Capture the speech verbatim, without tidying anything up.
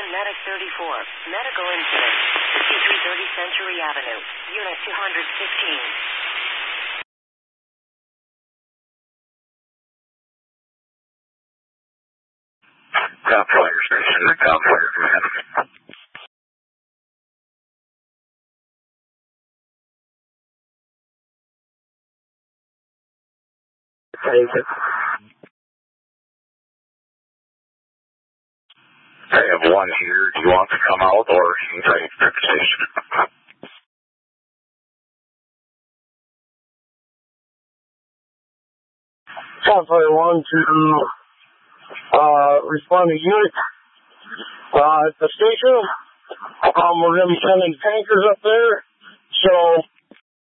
Medic thirty-four. Medical incident. fifty-three thirty Century Avenue. Unit two hundred fifteen. Gunfire station, gunfire command. Take it. I have one here. Do you want to come out or can you take the station? Gunfire one to uh, respond to unit uh, at the station. Um, we're going to be sending tankers up there. So